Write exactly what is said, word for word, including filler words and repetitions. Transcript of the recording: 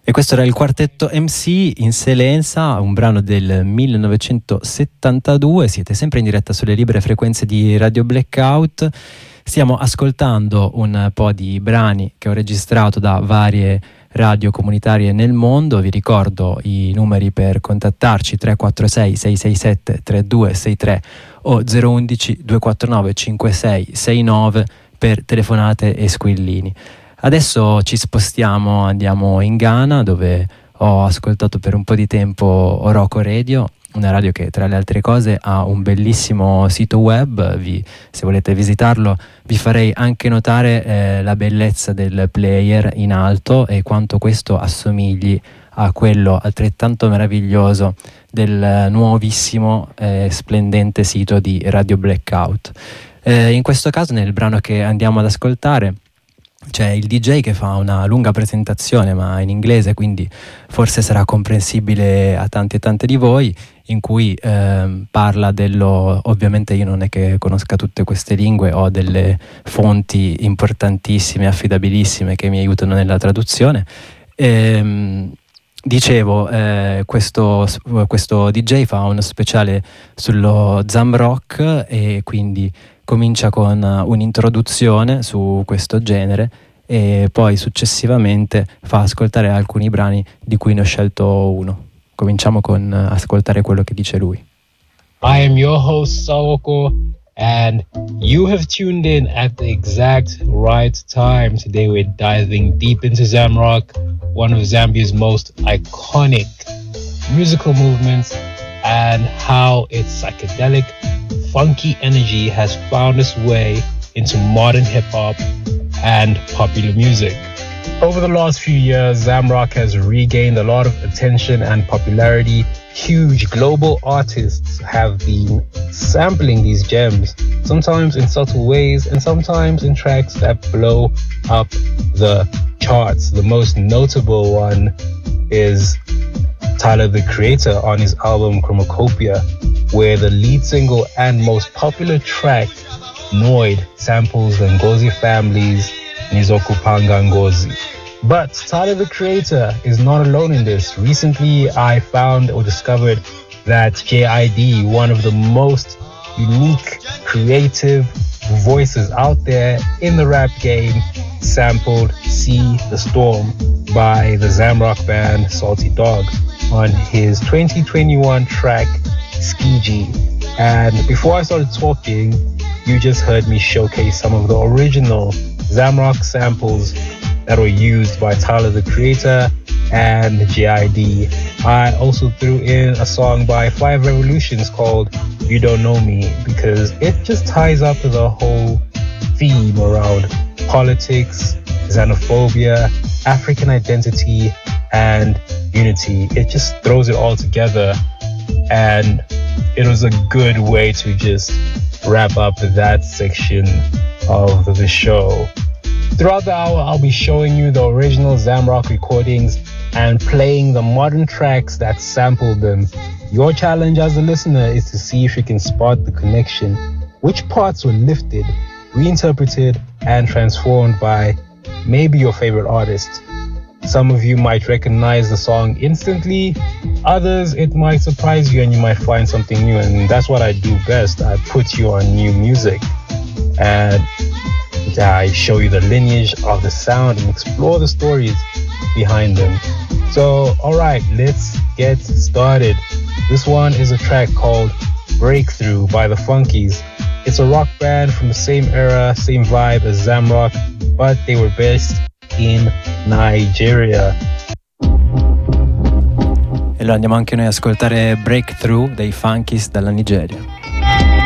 E questo era il quartetto M C in Selenza, un brano del millenovecentosettantadue. Siete sempre in diretta sulle libere frequenze di Radio Blackout. Stiamo ascoltando un po' di brani che ho registrato da varie radio comunitarie nel mondo. Vi ricordo i numeri per contattarci: tre quattro sei sei sei sette tre due sei tre o zero uno uno due quattro nove cinque sei sei nove per telefonate e squillini. Adesso ci spostiamo, andiamo in Ghana, dove ho ascoltato per un po' di tempo Oroko Radio, una radio che tra le altre cose ha un bellissimo sito web. Vi, se volete visitarlo, vi farei anche notare eh, la bellezza del player in alto e quanto questo assomigli a quello altrettanto meraviglioso del nuovissimo e eh, splendente sito di Radio Blackout. Eh, in questo caso, nel brano che andiamo ad ascoltare, c'è il D J che fa una lunga presentazione, ma in inglese, quindi forse sarà comprensibile a tanti e tante di voi, in cui eh, parla dello... Ovviamente io non è che conosca tutte queste lingue, ho delle fonti importantissime, affidabilissime, che mi aiutano nella traduzione. E, dicevo, eh, questo, questo D J fa uno speciale sullo Zamrock e quindi comincia con un'introduzione su questo genere e poi successivamente fa ascoltare alcuni brani, di cui ne ho scelto uno. Cominciamo con ascoltare quello che dice lui. I am your host Sawoko, and you have tuned in at the exact right time. Today we're diving deep into Zamrock, one of Zambia's most iconic musical movements, and how its psychedelic, funky energy has found its way into modern hip-hop and popular music. Over the last few years, Zamrock has regained a lot of attention and popularity. Huge global artists have been sampling these gems, sometimes in subtle ways and sometimes in tracks that blow up the charts. The most notable one is Tyler, the Creator, on his album Chromacopia, where the lead single and most popular track, Noid, samples the Ngozi family's Nizokupanga Ngozi. But Tyler, the Creator, is not alone in this. Recently, I found or discovered that J I D, one of the most unique, creative voices out there in the rap game, sampled See the Storm by the Zamrock band Salty Dog on his twenty twenty-one track Skiji. And before I started talking, you just heard me showcase some of the original Zamrock samples that were used by Tyler, the Creator, and J I D. I also threw in a song by Five Revolutions called You Don't Know Me, because it just ties up to the whole theme around politics, xenophobia, African identity, and unity. It just throws it all together, and it was a good way to just wrap up that section of the show. Throughout the hour, I'll be showing you the original Zamrock recordings and playing the modern tracks that sampled them. Your challenge as a listener is to see if you can spot the connection. Which parts were lifted, reinterpreted, and transformed by maybe your favorite artist? Some of you might recognize the song instantly. Others, it might surprise you and you might find something new. And that's what I do best. I put you on new music. And I show you the lineage of the sound and explore the stories behind them. So, alright, let's get started. This one is a track called Breakthrough by the Funkies. It's a rock band from the same era, same vibe as Zamrock, but they were based in Nigeria. E lo andiamo anche noi ad ascoltare Breakthrough dei Funkies dalla Nigeria.